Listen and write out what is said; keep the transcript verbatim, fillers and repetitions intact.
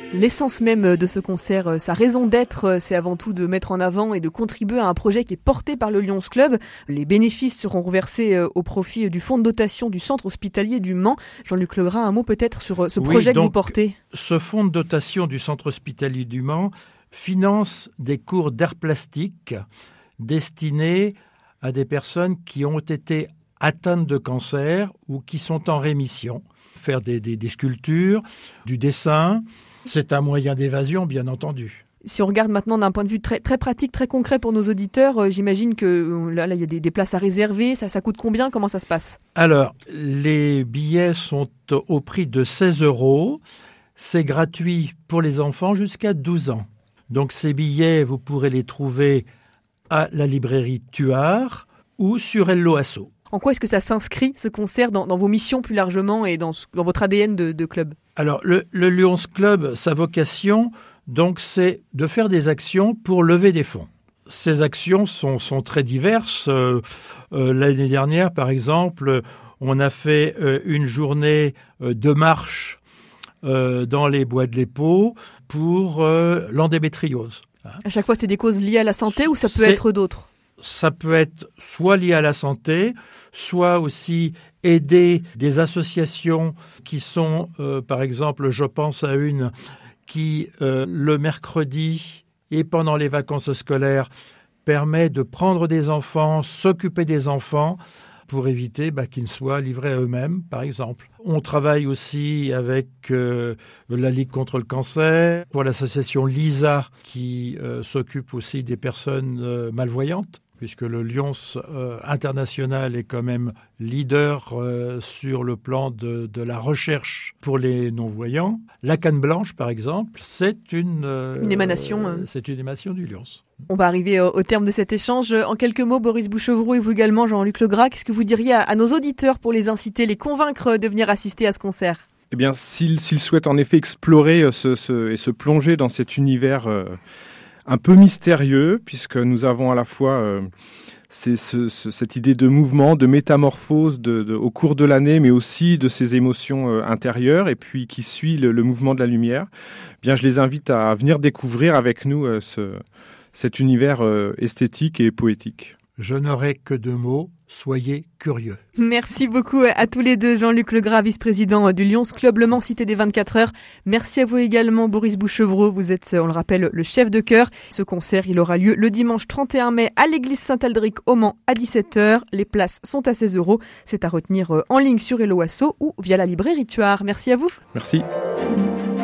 L'essence même de ce concert, sa raison d'être, c'est avant tout de mettre en avant et de contribuer à un projet qui est porté par le Lions Club. Les bénéfices seront reversés au profit du fonds de dotation du centre hospitalier du Mans. Jean-Luc Legras, un mot peut-être sur ce oui, projet donc, que vous portez. Ce fonds de dotation du centre hospitalier du Mans finance des cours d'art plastique destinés à des personnes qui ont été atteintes de cancer ou qui sont en rémission. Faire des, des, des sculptures, du dessin, c'est un moyen d'évasion, bien entendu. Si on regarde maintenant d'un point de vue très, très pratique, très concret pour nos auditeurs, euh, j'imagine que là, là, il y a des, des places à réserver. Ça, ça coûte combien ? Comment ça se passe ? Alors, les billets sont au prix de seize euros. C'est gratuit pour les enfants jusqu'à douze ans. Donc, ces billets, vous pourrez les trouver à la librairie Tuard ou sur Hello Asso. En quoi est-ce que ça s'inscrit, ce concert, dans, dans vos missions plus largement et dans, dans votre A D N de, de club ? Alors, le, le Lions Club, sa vocation, donc, c'est de faire des actions pour lever des fonds. Ces actions sont, sont très diverses. Euh, euh, l'année dernière, par exemple, on a fait euh, une journée euh, de marche euh, dans les bois de l'Épau pour euh, l'endómétriose. À chaque fois, c'est des causes liées à la santé ou ça peut c'est... être d'autres ? Ça peut être soit lié à la santé, soit aussi aider des associations qui sont, euh, par exemple, je pense à une qui, euh, le mercredi et pendant les vacances scolaires, permet de prendre des enfants, s'occuper des enfants pour éviter bah, qu'ils soient livrés à eux-mêmes, par exemple. On travaille aussi avec euh, la Ligue contre le cancer, pour l'association LISA, qui euh, s'occupe aussi des personnes euh, malvoyantes, puisque le Lions euh, international est quand même leader euh, sur le plan de, de la recherche pour les non-voyants. La canne blanche, par exemple, c'est une, euh, une émanation. Euh... C'est une émanation du Lions. On va arriver au, au terme de cet échange. En quelques mots, Boris Bouchevreau et vous également, Jean-Luc Legras, qu'est-ce que vous diriez à, à nos auditeurs pour les inciter, les convaincre de venir assister à ce concert ? Eh bien, s'ils, s'ils souhaitent en effet explorer ce, ce, et se plonger dans cet univers euh, un peu mystérieux, puisque nous avons à la fois euh, c'est ce, ce, cette idée de mouvement, de métamorphose de, de, au cours de l'année, mais aussi de ces émotions euh, intérieures, et puis qui suit le, le mouvement de la lumière. Eh bien, je les invite à venir découvrir avec nous euh, ce, cet univers euh, esthétique et poétique. Je n'aurai que deux mots. Soyez curieux. Merci beaucoup à tous les deux. Jean-Luc Legras, vice-président du Lions Club Le Mans Cité des vingt-quatre heures. Merci à vous également, Boris Bouchevreau. Vous êtes, on le rappelle, le chef de chœur. Ce concert, il aura lieu le dimanche trente et un mai à l'église Saint-Aldric au Mans à dix-sept heures. Les places sont à seize euros. C'est à retenir en ligne sur Hello Asso ou via la librairie Tuard. Merci à vous. Merci.